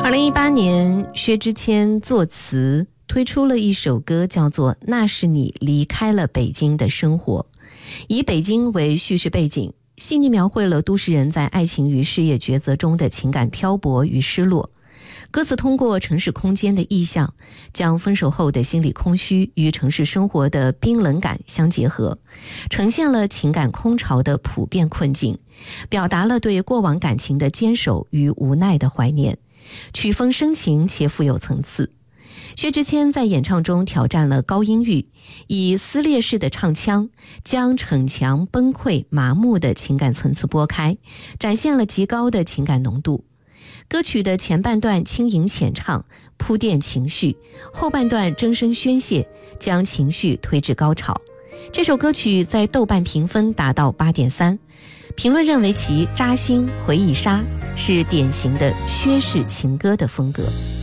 2018年，薛之谦作词推出了一首歌，叫做《那是你离开了北京的生活》，以北京为叙事背景，细腻描绘了都市人在爱情与事业抉择中的情感漂泊与失落。歌词通过城市空间的意象，将分手后的心理空虚与城市生活的冰冷感相结合，呈现了情感空巢的普遍困境，表达了对过往感情的坚守与无奈的怀念。曲风深情且富有层次。薛之谦在演唱中挑战了高音域，以撕裂式的唱腔将逞强、崩溃、麻木的情感层次拨开，展现了极高的情感浓度。歌曲的前半段轻吟浅唱，铺垫情绪，后半段真声宣泄，将情绪推至高潮。这首歌曲在豆瓣评分达到 8.3， 评论认为其扎心回忆杀，是典型的薛氏情歌的风格。